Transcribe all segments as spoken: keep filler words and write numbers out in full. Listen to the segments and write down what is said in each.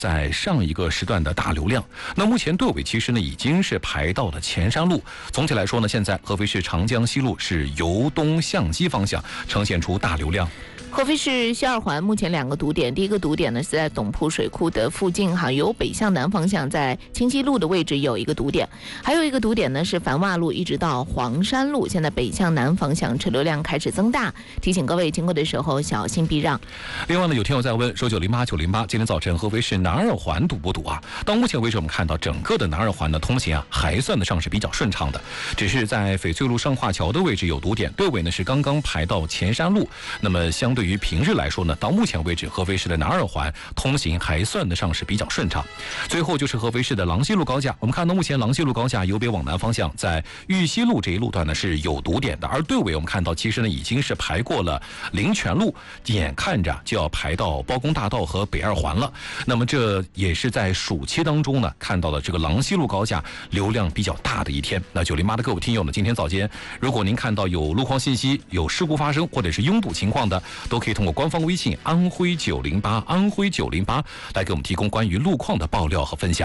在上一个时段的大流量。那目前队尾其实呢已经是排到了前山路。总体来说呢，现在合肥市长江西路是由东向西方向呈现出大流量。 合肥市西二环目前两个堵点，第一个堵点呢是在董铺水库的附近哈，由北向南方向在清溪路的位置有一个堵点，还有一个堵点呢是繁洼路一直到黄山路，现在北向南方向车流量开始增大，提醒各位经过的时候小心避让。 另外呢，有听友在问说九零八九零八，今天早晨合肥市南二环堵不堵啊？到目前为止，我们看到整个的南二环的通行啊还算得上是比较顺畅的，只是在翡翠路上化桥的位置有堵点，队尾呢是刚刚排到前山路。那么相对于平日来说呢，到目前为止合肥市的南二环通行还算得上是比较顺畅。最后就是合肥市的郎西路高架，我们看到目前郎西路高架由北往南方向在玉溪路这一路段呢是有堵点的，而队尾我们看到其实呢已经是排过了灵泉路，眼看着就要排到包公大道和北二环了。那么这也是在暑期当中呢看到了这个郎西路高架流量比较大的一天。那九零八的各位听友呢，今天早间如果您看到有路况信息、有事故发生或者是拥堵情况的，都可以通过官方微信安徽九零八安徽九零八来给我们提供关于路况的爆料和分享。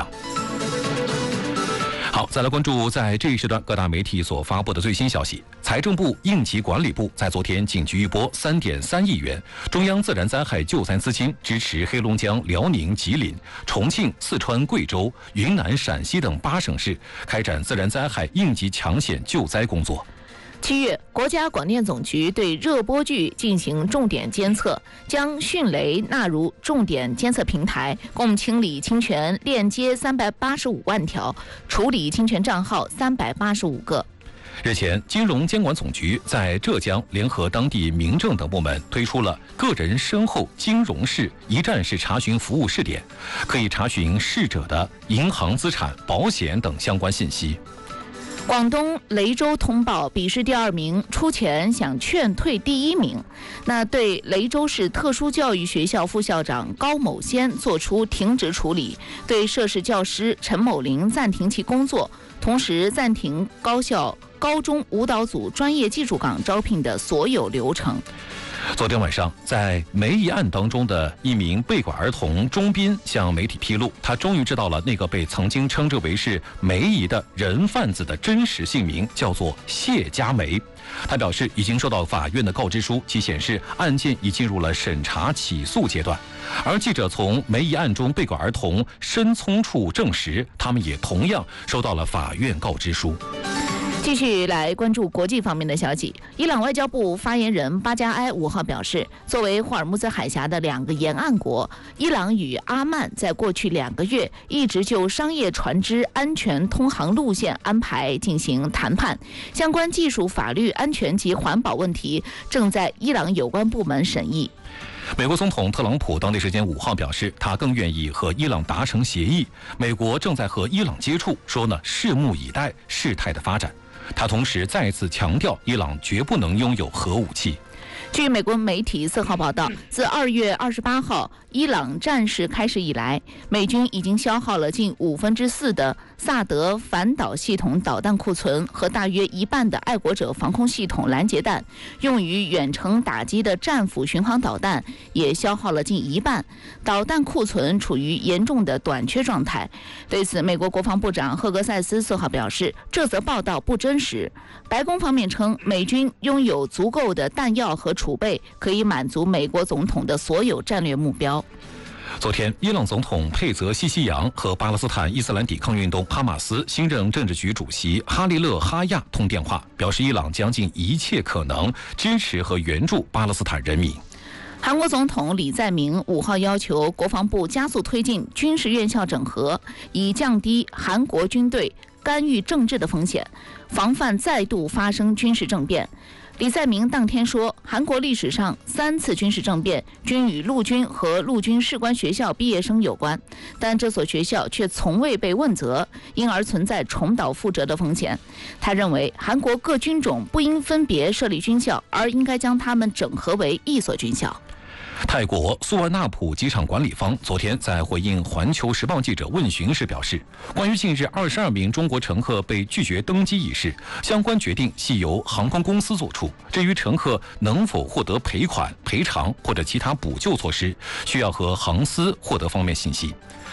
好，再来关注在这一时段各大媒体所发布的最新消息。财政部应急管理部在昨天紧急预拨三点三亿元，中央自然灾害救灾资金，支持黑龙江、辽宁、吉林、重庆、四川、贵州、云南、陕西等八省市开展自然灾害应急抢险救灾工作。 七月，国家广电总局对热播剧进行重点监测，将迅雷纳入重点监测平台，共清理侵权链接三百八十五万条，处理侵权账号三百八十五个。 日前，金融监管总局在浙江联合当地民政等部门推出了个人身后金融式一站式查询服务试点，可以查询逝者的银行资产、保险等相关信息。 广东雷州通报笔试第二名出钱想劝退第一名，那对雷州市特殊教育学校副校长高某先作出停职处理，对涉事教师陈某林暂停其工作，同时暂停高校高中舞蹈组专业技术岗招聘的所有流程。 昨天晚上，在梅姨案当中的一名被拐儿童钟斌向媒体披露，他终于知道了那个被曾经称之为是梅姨的人贩子的真实姓名，叫做谢佳梅。他表示已经收到法院的告知书，其显示案件已进入了审查起诉阶段。而记者从梅姨案中被拐儿童申聪处证实，他们也同样收到了法院告知书。 继续来关注国际方面的消息。伊朗外交部发言人巴加埃五号表示，作为霍尔木兹海峡的两个沿岸国，伊朗与阿曼在过去两个月一直就商业船只安全通航路线安排进行谈判，相关技术、法律、安全及环保问题正在伊朗有关部门审议。 美国总统特朗普当地时间五号表示，他更愿意和伊朗达成协议。美国正在和伊朗接触，说呢，拭目以待事态的发展。他同时再次强调，伊朗绝不能拥有核武器。 据美国媒体四号报道，自二月二十八号伊朗战事开始以来，美军已经消耗了近五分之四的萨德反导系统导弹库存和大约一半的爱国者防空系统拦截弹，用于远程打击的战斧巡航导弹也消耗了近一半，导弹库存处于严重的短缺状态。对此，美国国防部长赫格塞斯四号表示，这则报道不真实。白宫方面称，美军拥有足够的弹药和储备，可以满足美国总统的所有战略目标。 昨天，伊朗总统佩泽西西扬和巴勒斯坦伊斯兰抵抗运动哈马斯新任政治局主席哈利勒哈亚通电话，表示伊朗将尽一切可能支持和援助巴勒斯坦人民。 韩国总统李在明五号要求国防部加速推进军事院校整合，以降低韩国军队干预政治的风险，防范再度发生军事政变。李在明当天说，韩国历史上三次军事政变均与陆军和陆军士官学校毕业生有关，但这所学校却从未被问责，因而存在重蹈覆辙的风险。他认为，韩国各军种不应分别设立军校，而应该将它们整合为一所军校。 泰国素万纳普机场管理方昨天在回应《环球时报》记者问询时表示，关于近日二十二名中国乘客被拒绝登机一事，相关决定系由航空公司作出。至于乘客能否获得赔款、赔偿或者其他补救措施，需要和航司获得方面信息。